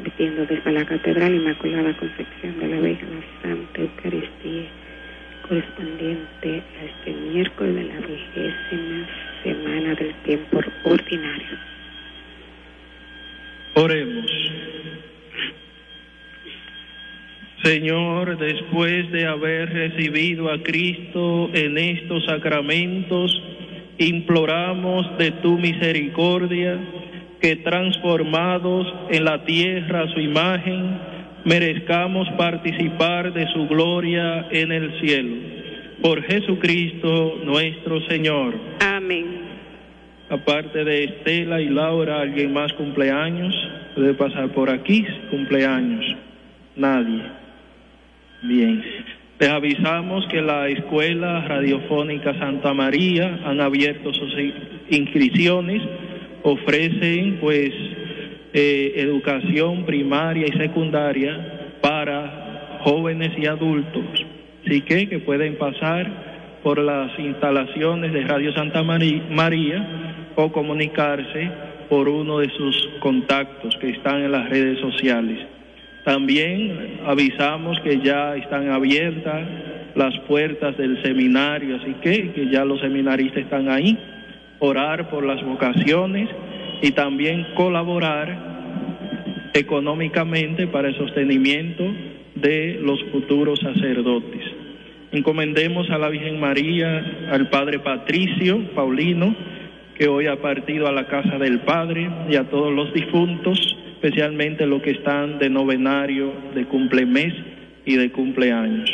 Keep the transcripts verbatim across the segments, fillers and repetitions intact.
transmitiendo desde la Catedral Inmaculada Concepción de la Vega la Santa Eucaristía correspondiente a este miércoles de la vigésima semana del tiempo ordinario. Oremos. Señor, después de haber recibido a Cristo en estos sacramentos, imploramos de tu misericordia que, transformados en la tierra a su imagen, merezcamos participar de su gloria en el cielo. Por Jesucristo nuestro Señor. Amén. Aparte de Estela y Laura, ¿alguien más cumpleaños? Puede pasar por aquí, cumpleaños. Nadie. Bien. Les avisamos que la Escuela Radiofónica Santa María han abierto sus inscripciones. Ofrecen, pues, eh, educación primaria y secundaria para jóvenes y adultos. Así que, que pueden pasar por las instalaciones de Radio Santa María o comunicarse por uno de sus contactos que están en las redes sociales. También avisamos que ya están abiertas las puertas del seminario, así que, que ya los seminaristas están ahí. Orar por las vocaciones y también colaborar económicamente para el sostenimiento de los futuros sacerdotes. Encomendemos a la Virgen María, al Padre Patricio Paulino, que hoy ha partido a la casa del Padre, y a todos los difuntos, especialmente los que están de novenario, de cumplemes y de cumpleaños.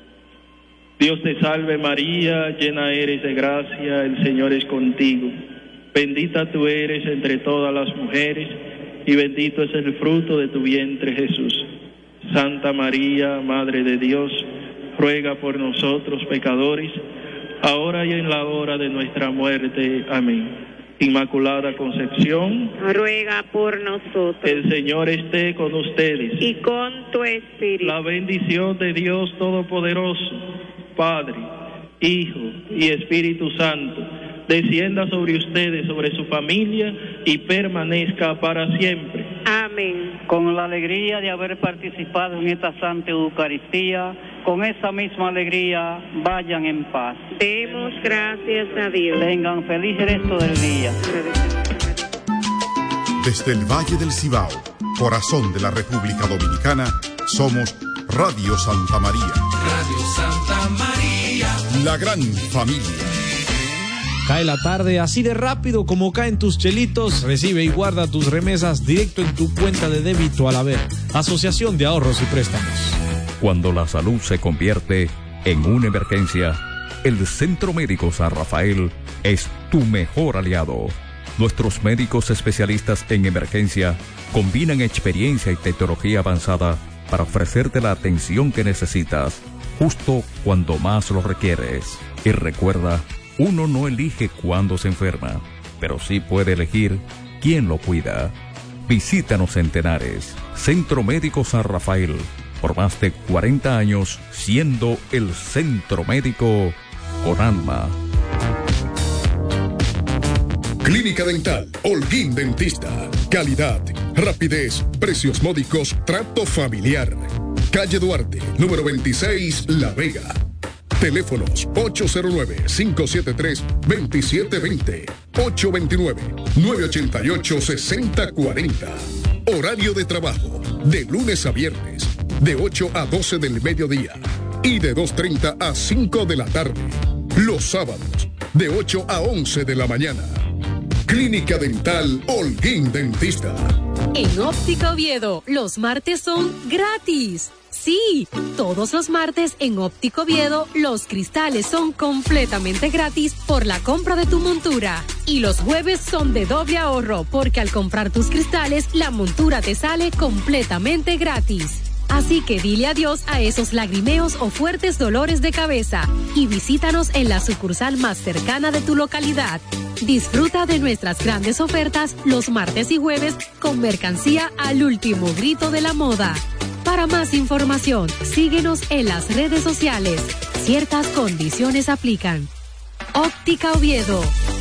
Dios te salve María, llena eres de gracia, el Señor es contigo. Bendita tú eres entre todas las mujeres, y bendito es el fruto de tu vientre Jesús. Santa María, Madre de Dios, ruega por nosotros pecadores, ahora y en la hora de nuestra muerte. Amén. Inmaculada Concepción, ruega por nosotros. El Señor esté con ustedes. Y con tu espíritu. La bendición de Dios Todopoderoso, Padre, Hijo y Espíritu Santo, descienda sobre ustedes, sobre su familia, y permanezca para siempre. Amén. Con la alegría de haber participado en esta Santa Eucaristía, con esa misma alegría, vayan en paz. Demos gracias a Dios. Tengan feliz resto del día. Desde el Valle del Cibao, corazón de la República Dominicana, somos Radio Santa María. Radio Santa María. La gran familia. Cae la tarde así de rápido como caen tus chelitos. Recibe y guarda tus remesas directo en tu cuenta de débito Alaber, Asociación de Ahorros y Préstamos. Cuando la salud se convierte en una emergencia, el Centro Médico San Rafael es tu mejor aliado. Nuestros médicos especialistas en emergencia combinan experiencia y tecnología avanzada para ofrecerte la atención que necesitas, justo cuando más lo requieres. Y recuerda, uno no elige cuándo se enferma, pero sí puede elegir quién lo cuida. Visítanos en Tenares, Centro Médico San Rafael, por más de cuarenta años siendo el centro médico con alma. Clínica Dental Holguín Dentista. Calidad, rapidez, precios módicos, trato familiar. Calle Duarte, número veintiséis, La Vega. Teléfonos ocho cero nueve, cinco siete tres, dos siete dos cero, ocho dos nueve, nueve ocho ocho, seis cero cuatro cero. Horario de trabajo, de lunes a viernes, de ocho a doce del mediodía y de dos treinta a cinco de la tarde. Los sábados, de ocho a once de la mañana. Clínica Dental Holguín Dentista. En Óptica Oviedo, los martes son gratis. Sí, todos los martes en Óptica Oviedo, los cristales son completamente gratis por la compra de tu montura. Y los jueves son de doble ahorro, porque al comprar tus cristales, la montura te sale completamente gratis. Así que dile adiós a esos lagrimeos o fuertes dolores de cabeza y visítanos en la sucursal más cercana de tu localidad. Disfruta de nuestras grandes ofertas los martes y jueves con mercancía al último grito de la moda. Para más información, síguenos en las redes sociales. Ciertas condiciones aplican. Óptica Oviedo.